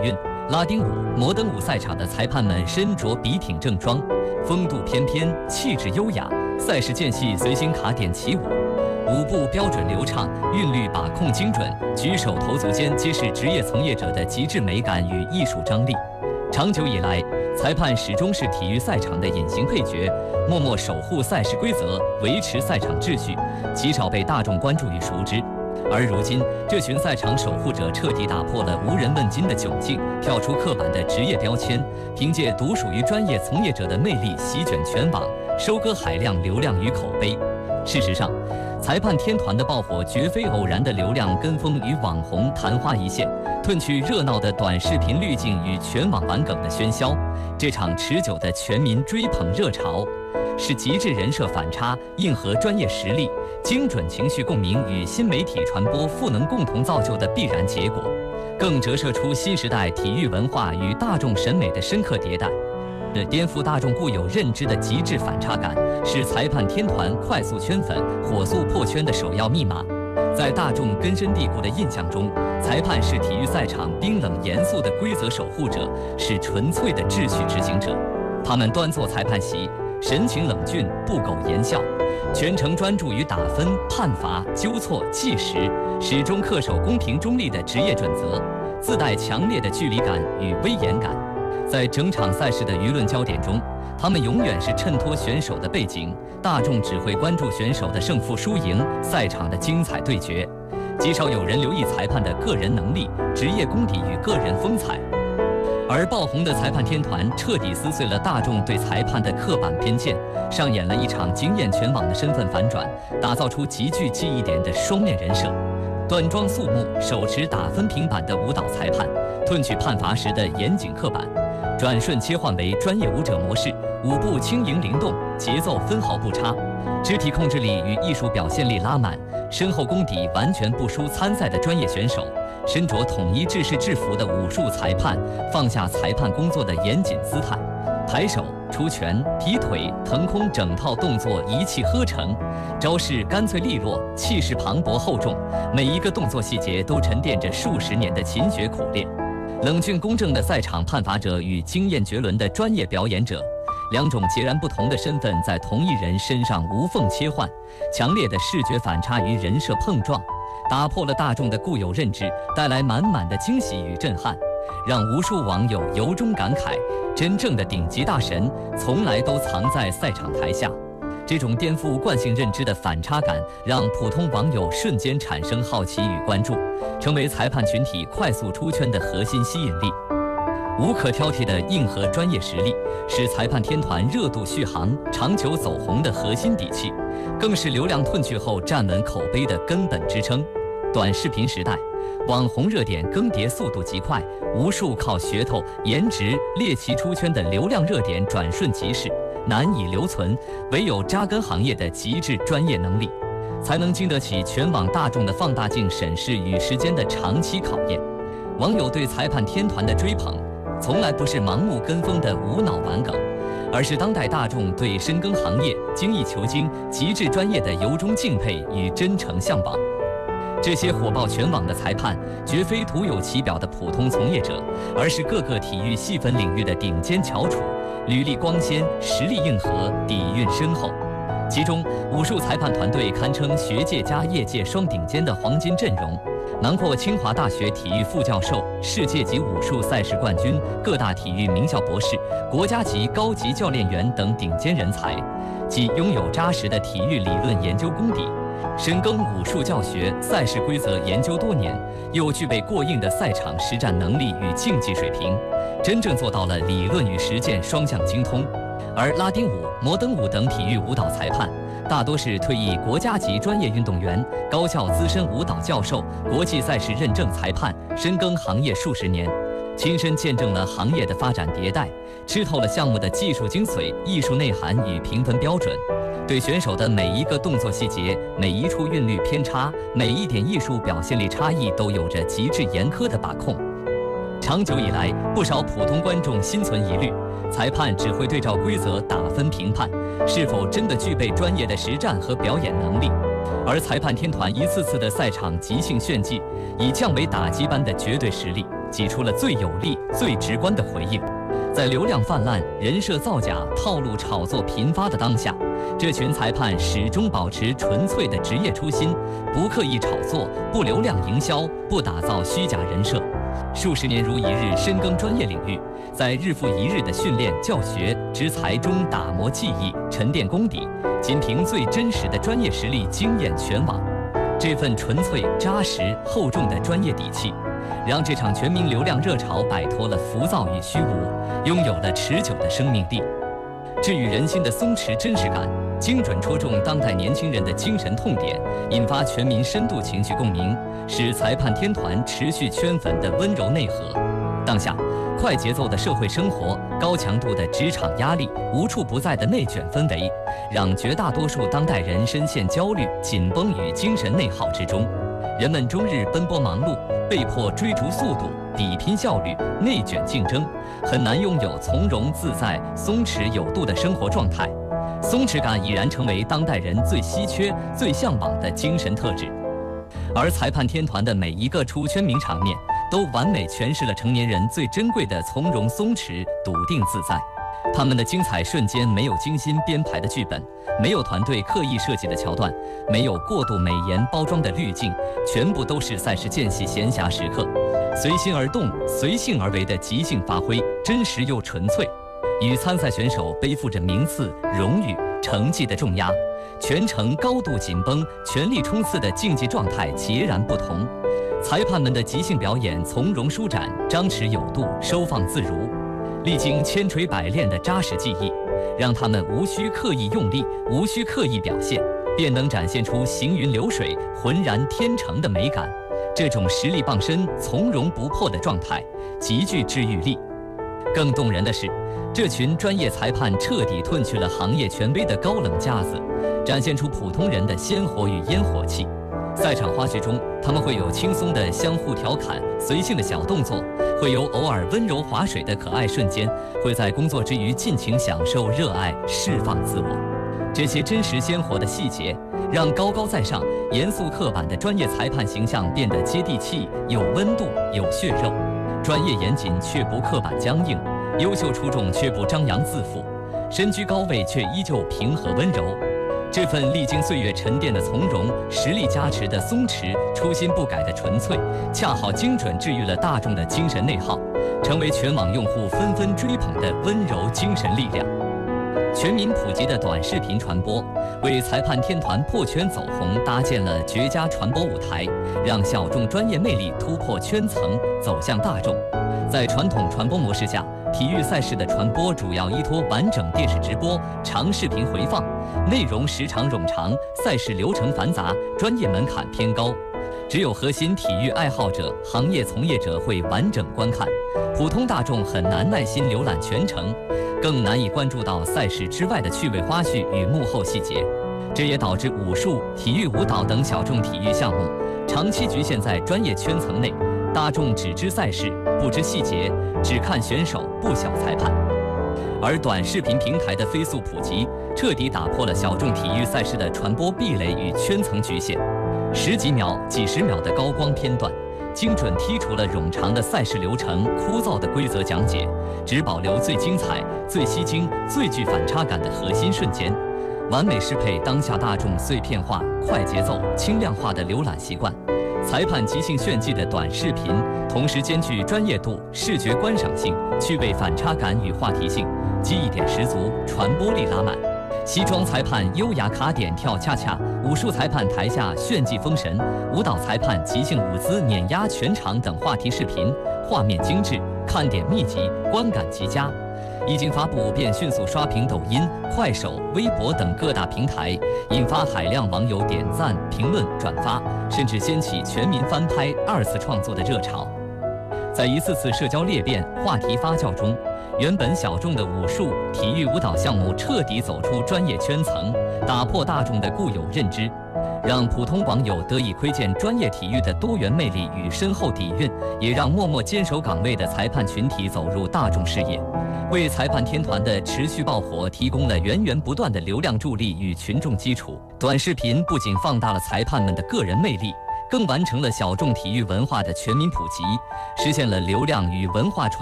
运、拉丁舞、摩登舞赛场的裁判们身着笔挺正装，风度翩翩，气质优雅，赛事间隙随行卡点起舞，舞步标准流畅，韵律把控精准，举手投足间皆是职业从业者的极致美感与艺术张力。长久以来，裁判始终是体育赛场的隐形配角，默默守护赛事规则，维持赛场秩序，极少被大众关注与熟知。而如今，这群赛场守护者彻底打破了无人问津的窘境，跳出刻板的职业标签，凭借独属于专业从业者的魅力席卷全网，收割海量流量与口碑。事实上，裁判天团的爆火绝非偶然的流量跟风与网红昙花一现，褪去热闹的短视频滤镜与全网玩梗的喧嚣，这场持久的全民追捧热潮，是极致人设反差、硬核专业实力、精准情绪共鸣与新媒体传播赋能共同造就的必然结果，更折射出新时代体育文化与大众审美的深刻迭代。这颠覆大众固有认知的极致反差感，是裁判天团快速圈粉、火速破圈的首要密码。在大众根深蒂固的印象中，裁判是体育赛场冰冷严肃的规则守护者，是纯粹的秩序执行者。他们端坐裁判席，神情冷峻，不苟言笑，全程专注于打分、判罚、纠错、计时，始终恪守公平中立的职业准则，自带强烈的距离感与威严感。在整场赛事的舆论焦点中，他们永远是衬托选手的背景，大众只会关注选手的胜负输赢，赛场的精彩对决，极少有人留意裁判的个人能力、职业功底与个人风采。而爆红的裁判天团彻底撕碎了大众对裁判的刻板偏见，上演了一场惊艳全网的身份反转，打造出极具记忆点的双面人设。端庄肃穆，手持打分平板的舞蹈裁判，褪去判罚时的严谨刻板，转瞬切换为专业舞者模式，舞步轻盈灵动，节奏分毫不差，肢体控制力与艺术表现力拉满，身后功底完全不输参赛的专业选手。身着统一制式制服的武术裁判，放下裁判工作的严谨姿态，抬手、出拳、劈腿、腾空整套动作一气呵成，招式干脆利落，气势磅礴厚重，每一个动作细节都沉淀着数十年的勤学苦练。冷峻公正的赛场判罚者与经验绝伦的专业表演者，两种截然不同的身份在同一人身上无缝切换，强烈的视觉反差与人设碰撞，打破了大众的固有认知，带来满满的惊喜与震撼，让无数网友由衷感慨：真正的顶级大神从来都藏在赛场台下。这种颠覆惯性认知的反差感，让普通网友瞬间产生好奇与关注，成为裁判群体快速出圈的核心吸引力。无可挑剔的硬核专业实力，是裁判天团热度续航、长久走红的核心底气，更是流量褪去后站稳口碑的根本支撑。短视频时代，网红热点更迭速度极快，无数靠噱头、颜值猎奇出圈的流量热点转瞬即逝，难以留存，唯有扎根行业的极致专业能力，才能经得起全网大众的放大镜审视与时间的长期考验。网友对裁判天团的追捧，从来不是盲目跟风的无脑玩梗，而是当代大众对深耕行业、精益求精、极致专业的由衷敬佩与真诚向往。这些火爆全网的裁判，绝非徒有其表的普通从业者，而是各个体育细分领域的顶尖翘楚，履历光鲜，实力硬核，底蕴深厚。其中，武术裁判团队堪称学界加业界双顶尖的黄金阵容，囊括清华大学体育副教授、世界级武术赛事冠军、各大体育名校博士、国家级高级教练员等顶尖人才，既拥有扎实的体育理论研究功底，深耕武术教学、赛事规则研究多年，又具备过硬的赛场实战能力与竞技水平，真正做到了理论与实践双向精通。而拉丁舞、摩登舞等体育舞蹈裁判，大多是退役国家级专业运动员、高校资深舞蹈教授、国际赛事认证裁判，深耕行业数十年，亲身见证了行业的发展迭代，吃透了项目的技术精髓、艺术内涵与评分标准，对选手的每一个动作细节、每一处韵律偏差、每一点艺术表现力差异都有着极致严苛的把控。长久以来，不少普通观众心存疑虑，裁判只会对照规则打分评判，是否真的具备专业的实战和表演能力？而裁判天团一次次的赛场即兴炫技，以降维打击般的绝对实力， 给出了最有力、最直观的回应。在流量泛滥、人设造假、套路炒作频发的当下，这群裁判始终保持纯粹的职业初心，不刻意炒作，不流量营销，不打造虚假人设。数十年如一日深耕专业领域，在日复一日的训练、教学、执裁中打磨技艺、沉淀功底，仅凭最真实的专业实力惊艳全网。这份纯粹、扎实、厚重的专业底气，让这场全民流量热潮摆脱了浮躁与虚无，拥有了持久的生命力。治愈人心的松弛真实感，精准戳中当代年轻人的精神痛点，引发全民深度情绪共鸣，是裁判天团持续圈粉的温柔内核。当下，快节奏的社会生活、高强度的职场压力、无处不在的内卷氛围，让绝大多数当代人深陷焦虑、紧绷与精神内耗之中。人们终日奔波忙碌，被迫追逐速度、比拼效率、内卷竞争，很难拥有从容自在、松弛有度的生活状态。松弛感已然成为当代人最稀缺、最向往的精神特质。而裁判天团的每一个出圈名场面，都完美诠释了成年人最珍贵的从容松弛、笃定自在。他们的精彩瞬间没有精心编排的剧本，没有团队刻意设计的桥段，没有过度美颜包装的滤镜，全部都是赛事间隙闲暇时刻，随心而动、随性而为的即兴发挥，真实又纯粹。与参赛选手背负着名次、荣誉、成绩的重压，全程高度紧绷、全力冲刺的竞技状态截然不同。裁判们的即兴表演从容舒展、张弛有度、收放自如，历经千锤百炼的扎实技艺，让他们无需刻意用力，无需刻意表现，便能展现出行云流水、浑然天成的美感。这种实力傍身、从容不迫的状态，极具治愈力。更动人的是，这群专业裁判彻底褪去了行业权威的高冷架子，展现出普通人的鲜活与烟火气。赛场花絮中，他们会有轻松的相互调侃、随性的小动作，会有偶尔温柔划水的可爱瞬间，会在工作之余尽情享受热爱、释放自我。这些真实鲜活的细节，让高高在上、严肃刻板的专业裁判形象变得接地气、有温度、有血肉。专业严谨却不刻板僵硬，优秀出众却不张扬自负，身居高位却依旧平和温柔。这份历经岁月沉淀的从容，实力加持的松弛，初心不改的纯粹，恰好精准治愈了大众的精神内耗，成为全网用户纷纷追捧的温柔精神力量。全民普及的短视频传播，为裁判天团破圈走红搭建了绝佳传播舞台，让小众专业魅力突破圈层，走向大众。在传统传播模式下，体育赛事的传播主要依托完整电视直播、长视频回放，内容时长冗长，赛事流程繁杂，专业门槛偏高。只有核心体育爱好者、行业从业者会完整观看，普通大众很难耐心浏览全程，更难以关注到赛事之外的趣味花絮与幕后细节。这也导致武术、体育舞蹈等小众体育项目长期局限在专业圈层内，大众只知赛事，不知细节，只看选手，不晓裁判。而短视频平台的飞速普及，彻底打破了小众体育赛事的传播壁垒与圈层局限。十几秒、几十秒的高光片段，精准剔除了冗长的赛事流程、枯燥的规则讲解，只保留最精彩、最吸睛、最具反差感的核心瞬间，完美适配当下大众碎片化、快节奏、轻量化的浏览习惯。裁判即兴炫技的短视频，同时兼具专业度、视觉观赏性、趣味反差感与话题性，记忆点十足，传播力拉满。西装裁判优雅卡点跳恰恰，武术裁判台下炫技封神，舞蹈裁判即兴舞姿碾压全场等话题视频，画面精致，看点密集，观感极佳。一经发布便迅速刷屏抖音、快手、微博等各大平台，引发海量网友点赞、评论、转发，甚至掀起全民翻拍、二次创作的热潮。在一次次社交裂变、话题发酵中，原本小众的武术、体育舞蹈项目彻底走出专业圈层，打破大众的固有认知，让普通网友得以窥见专业体育的多元魅力与深厚底蕴，也让默默坚守岗位的裁判群体走入大众视野，为裁判天团的持续爆火提供了源源不断的流量助力与群众基础。短视频不仅放大了裁判们的个人魅力， 更完成了小众体育文化的全民普及，实现了流量与文化传